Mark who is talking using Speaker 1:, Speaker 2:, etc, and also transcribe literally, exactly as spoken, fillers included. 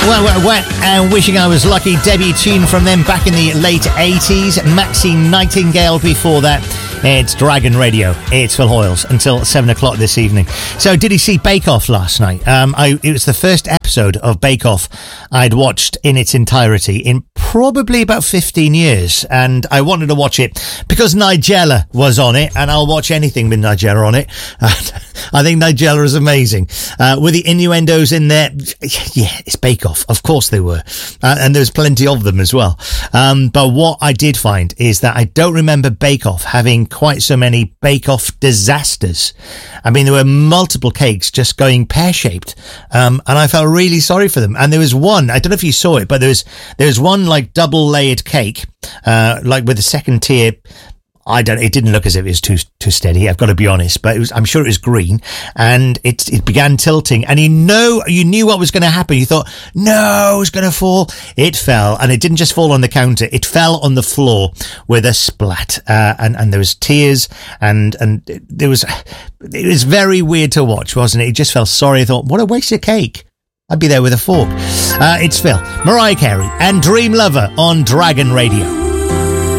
Speaker 1: Well, well, well, and Wishing I Was Lucky, debut tune from them back in the late eighties. Maxine Nightingale before that. It's Dragon Radio. It's Phil Hoyles until seven o'clock this evening. So, did he see Bake Off last night? Um, I, it was the first episode of Bake Off I'd watched in its entirety in probably about fifteen years. And I wanted to watch it because Nigella was on it, and I'll watch anything with Nigella on it. I think Nigella is amazing. Uh, with the innuendos in there, yeah, it's Bake Off. Of course they were. Uh, and there's plenty of them as well. Um, but what I did find is that I don't remember Bake Off having quite so many Bake Off disasters. I mean, there were multiple cakes just going pear-shaped. Um, and I felt really sorry for them. And there was one, I don't know if you saw it, but there was, there was one like double layered cake, uh, like with the second tier. I don't, it didn't look as if it was too, too steady. I've got to be honest, but it was, I'm sure it was green, and it, it began tilting, and you know, you knew what was going to happen. You thought, no, it was going to fall. It fell, and it didn't just fall on the counter. It fell on the floor with a splat, uh, and, and there was tears, and, and there was, it was very weird to watch, wasn't it? You just felt sorry. I thought, what a waste of cake. I'd be there with a fork. Uh, it's Phil, Mariah Carey, and Dream Lover on Dragon Radio.